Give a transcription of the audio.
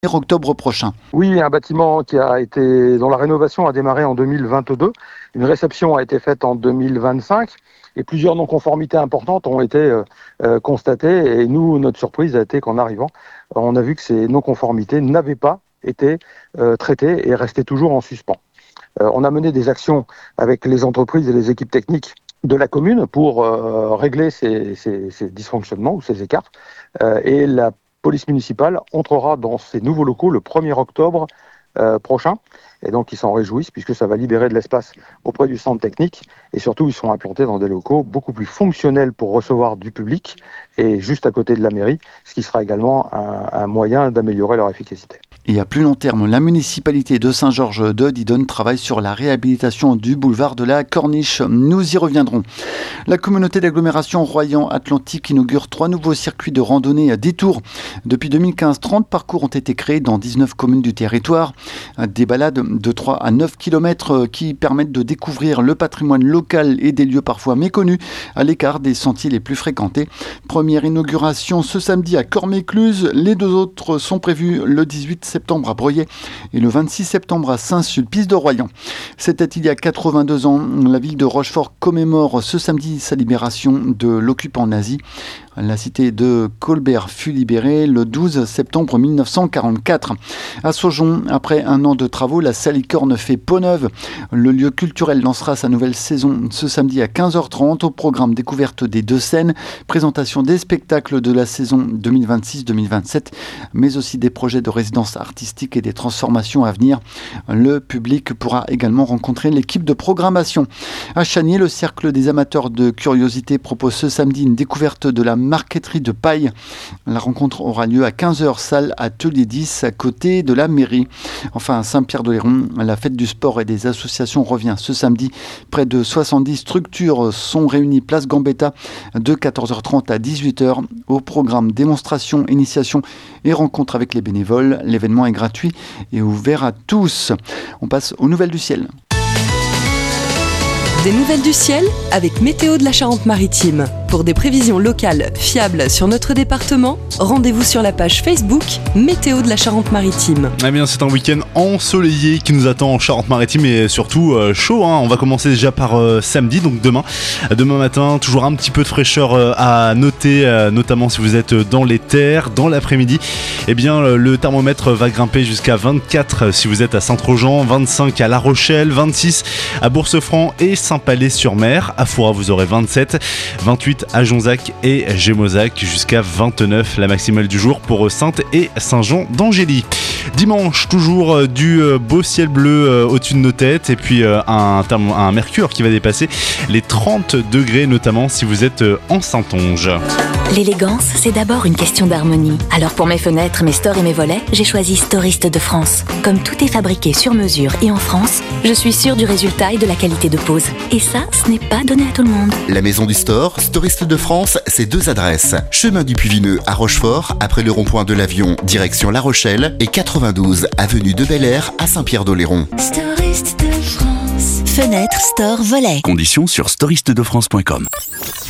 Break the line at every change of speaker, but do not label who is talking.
octobre prochain.
Oui, un bâtiment dont la rénovation a démarré en 2022. Une réception a été faite en 2025 et plusieurs non-conformités importantes ont été constatées. Et nous, notre surprise a été qu'en arrivant, on a vu que ces non-conformités n'avaient pas été traitées et restaient toujours en suspens. On a mené des actions avec les entreprises et les équipes techniques de la commune pour régler ces dysfonctionnements ou ces écarts. Et la police municipale entrera dans ces nouveaux locaux le 1er octobre prochain. Et donc, ils s'en réjouissent puisque ça va libérer de l'espace auprès du centre technique. Et surtout, ils seront implantés dans des locaux beaucoup plus fonctionnels pour recevoir du public et juste à côté de la mairie, ce qui sera également un moyen d'améliorer leur efficacité.
Et à plus long terme, la municipalité de Saint-Georges de Didonne travaille sur la réhabilitation du boulevard de la Corniche. Nous y reviendrons. La communauté d'agglomération Royan-Atlantique inaugure 3 nouveaux circuits de randonnée à détour. Depuis 2015, 30 parcours ont été créés dans 19 communes du territoire. Des balades de 3 à 9 km qui permettent de découvrir le patrimoine local et des lieux parfois méconnus à l'écart des sentiers les plus fréquentés. Première inauguration ce samedi à Cormécluse. Les 2 autres sont prévus le 18 septembre à Breuillet et le 26 septembre à Saint-Sulpice-de-Royan. C'était il y a 82 ans. La ville de Rochefort commémore ce samedi sa libération de l'occupant nazi. La cité de Colbert fut libérée le 12 septembre 1944. À Saujon, après un an de travaux, la Salicorne fait peau neuve. Le lieu culturel lancera sa nouvelle saison ce samedi à 15h30 au programme découverte des 2 scènes, présentation des spectacles de la saison 2026-2027, mais aussi des projets de résidence artistique et des transformations à venir. Le public pourra également rencontrer l'équipe de programmation. À Chanier, le Cercle des amateurs de curiosité propose ce samedi une découverte de la marqueterie de paille. La rencontre aura lieu à 15h, salle Atelier 10, à côté de la mairie. Enfin, à Saint-Pierre-d'Oléron, la fête du sport et des associations revient ce samedi. Près de 70 structures sont réunies place Gambetta de 14h30 à 18h. Au programme démonstration, initiation et rencontre avec les bénévoles. L'événement est gratuit et ouvert à tous. On passe aux nouvelles du ciel.
Des nouvelles du ciel avec Météo de la Charente-Maritime. Pour des prévisions locales fiables sur notre département, rendez-vous sur la page Facebook Météo de la Charente-Maritime.
Eh bien, c'est un week-end ensoleillé qui nous attend en Charente-Maritime et surtout chaud. On va commencer déjà par samedi, donc demain. Demain matin, toujours un petit peu de fraîcheur à noter, notamment si vous êtes dans les terres. Dans l'après-midi, eh bien, le thermomètre va grimper jusqu'à 24 si vous êtes à Saint-Trojan, 25 à La Rochelle, 26 à Bourse-Franc et Saint-Palais-sur-Mer. À Foura, vous aurez 27, 28 à Jonzac et Gémozac, jusqu'à 29 la maximale du jour pour Sainte et Saint-Jean d'Angély. Dimanche, toujours du beau ciel bleu au-dessus de nos têtes et puis un mercure qui va dépasser les 30 degrés, notamment si vous êtes en Saintonge.
L'élégance, c'est d'abord une question d'harmonie. Alors pour mes fenêtres, mes stores et mes volets, j'ai choisi Storiste de France. Comme tout est fabriqué sur mesure et en France, je suis sûre du résultat et de la qualité de pose. Et ça, ce n'est pas donné à tout le monde.
La maison du store, Storiste de France, c'est 2 adresses. Chemin du Puy-Vineux à Rochefort, après le rond-point de l'Avion, direction La Rochelle, et 92 avenue de Bel-Air à Saint-Pierre-d'Oléron.
Storiste de France. Fenêtres, stores, volets.
Conditions sur storistedefrance.com.